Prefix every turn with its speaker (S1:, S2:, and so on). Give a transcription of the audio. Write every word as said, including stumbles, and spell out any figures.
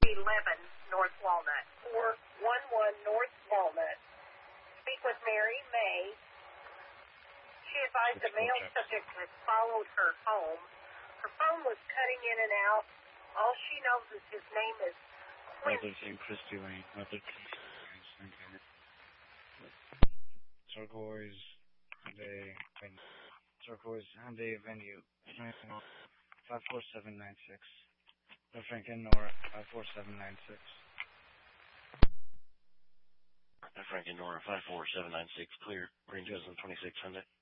S1: eleven North Walnut. four one one North Walnut. Speak with Mary May. She advised the male subject had followed her home. Her phone was cutting in and out. All she knows is his name is
S2: Mother Saint Christy Lane. Mother Turquoise Hyundai Venue. Turquoise Hyundai Venue. five four seven nine six. Franklin Nora five four seven nine six.
S3: Franklin Nora five four seven nine six. Clear. Green two thousand twenty-six Hyundai.